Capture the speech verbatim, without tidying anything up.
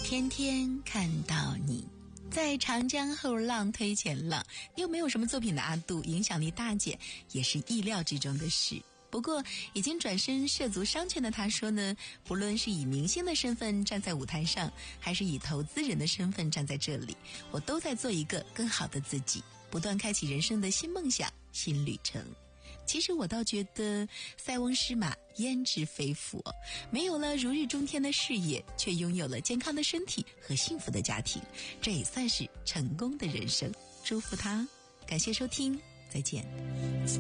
天天看到你。在长江后浪推前浪，又没有什么作品的阿杜影响力大减，也是意料之中的事。不过已经转身涉足商圈的他说呢，不论是以明星的身份站在舞台上，还是以投资人的身份站在这里，我都在做一个更好的自己，不断开启人生的新梦想、新旅程。其实我倒觉得塞翁失马焉知非福，没有了如日中天的事业，却拥有了健康的身体和幸福的家庭，这也算是成功的人生。祝福他，感谢收听，再见。